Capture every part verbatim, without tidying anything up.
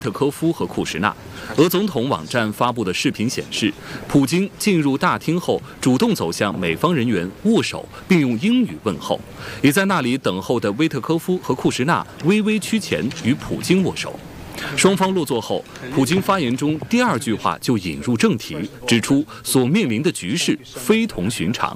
特科夫和库什纳。俄总统网站发布的视频显示，普京进入大厅后，主动走向美方人员握手，并用英语问候。也在那里等候的威特科夫和库什纳微微趋前，与普京握手。双方落座后，普京发言中第二句话就引入正题，指出所面临的局势非同寻常。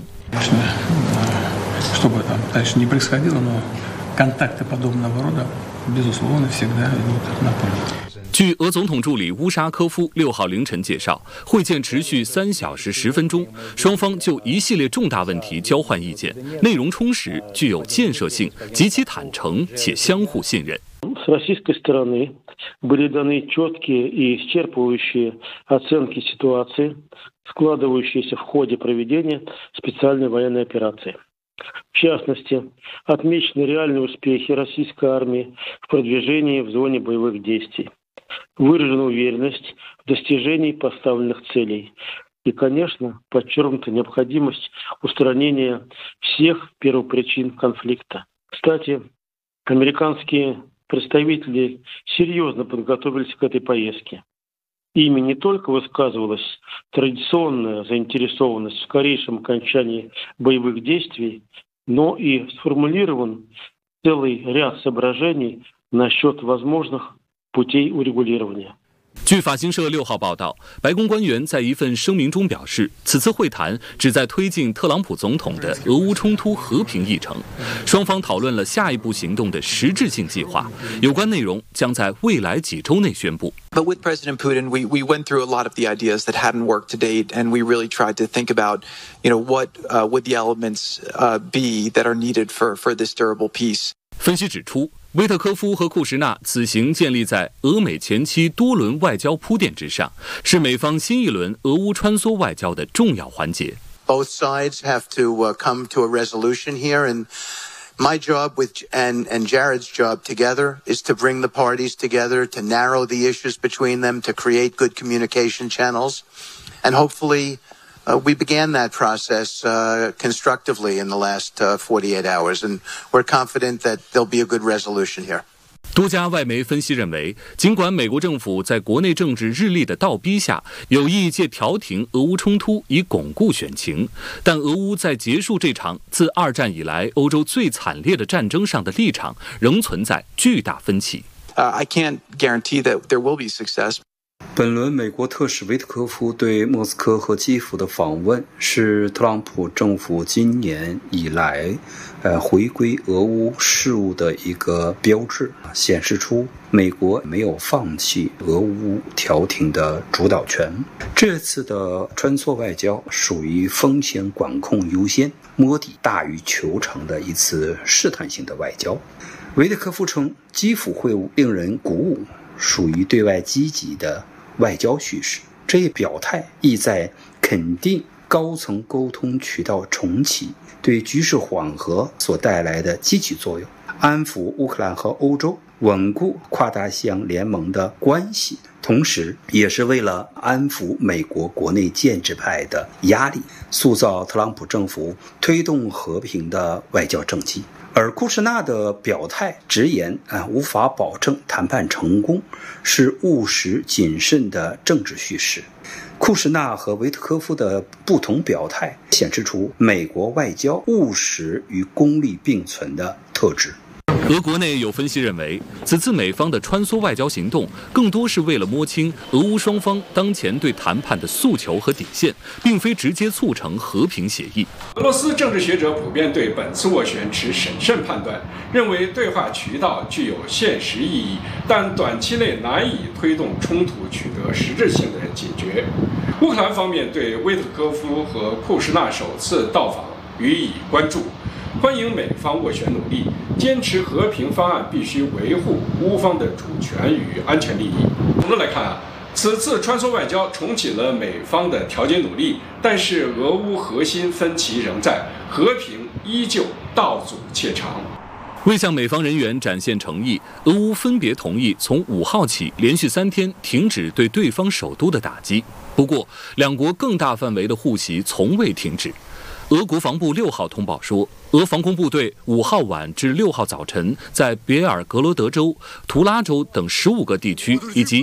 据俄总统助理乌沙科夫六号凌晨介绍，会见持续三小时十分钟，双方就一系列重大问题交换意见，内容充实，具有建设性，极其坦诚且相互信任。 С российской стороны были даны четкие и исчерпывающие оценки ситуации, складывающейся в ходе проведения специальной военной операции. В частности, отмечены реальные успехи российской армии в продвижении в зоне боевых действий. Выражена уверенность в достижении поставленных целей. И, конечно, подчеркнута необходимость устранения всех первопричин конфликта. Кстати, американские представители серьезно подготовились к этой поездке. Ими не только высказывалась традиционная заинтересованность в скорейшем окончании боевых действий, но и сформулирован целый ряд соображений насчет возможных путей урегулирования. 据法新社六号报道，白宫官员在一份声明中表示，此次会谈旨在推进特朗普总统的俄乌冲突和平议程，双方讨论了下一步行动的实质性计划，有关内容将在未来几周内宣布。 But with President Putin, we, we went through a lot of the ideas that hadn't worked to date, and we really tried to think about, you know, what uh, would the elements uh, be that are needed for, for this durable peace. 分析指出，威特科夫和库什纳此行建立在俄美前期多轮外交铺垫之上，是美方新一轮俄乌穿梭外交的重要环节。 Both sides have to uh, come to a resolution here, and my job with and and Jared's job together is to bring the parties together, to narrow the issues between them, to create good communication channels, and hopefully Uh, we began that process uh, constructively in the last uh, forty-eight hours, and we're confident that there'll be a good resolution here. 多家外媒分析认为，尽管美国政府在国内政治日益的倒逼下，有意借调停俄乌冲突以巩固选情，但俄乌在结束这场自二战以来欧洲最惨烈的战争上的立场仍存在巨大分歧。 Uh, I can't guarantee that there will be success. 本轮美国特使维特科夫对莫斯科和基辅的访问，是特朗普政府今年以来，呃，回归俄乌事务的一个标志，显示出美国没有放弃俄乌调停的主导权。这次的穿梭外交属于风险管控优先、摸底大于求成的一次试探性的外交。维特科夫称，基辅会晤令人鼓舞，属于对外积极的外交叙事，这一表态意在肯定高层沟通渠道重启对局势缓和所带来的积极作用，安抚乌克兰和欧洲，稳固跨大西洋联盟的关系，同时也是为了安抚美国国内建制派的压力，塑造特朗普政府推动和平的外交政绩。而库什纳的表态直言啊，无法保证谈判成功，是务实谨慎的政治叙事。库什纳和维特科夫的不同表态，显示出美国外交务实与功利并存的特质。 俄国内有分析认为，此次美方的穿梭外交行动更多是为了摸清俄乌双方当前对谈判的诉求和底线，并非直接促成和平协议。 俄罗斯政治学者普遍对本次斡旋持审慎判断，认为对话渠道具有现实意义，但短期内难以推动冲突取得实质性的解决。乌克兰方面对威特科夫和库什纳首次到访予以关注，欢迎美方斡旋努力，坚持和平方案必须维护乌方的主权与安全利益。总的来看啊，此次穿梭外交重启了美方的调解努力，但是俄乌核心分歧仍在，和平依旧道阻且长。 为向美方人员展现诚意，俄乌分别同意从五号起连续三天停止对对方首都的打击。不过，两国更大范围的互袭从未停止。俄国防部六号通报说，俄防空部队五号晚至六号早晨在别尔格罗德州、图拉州等十五个地区以及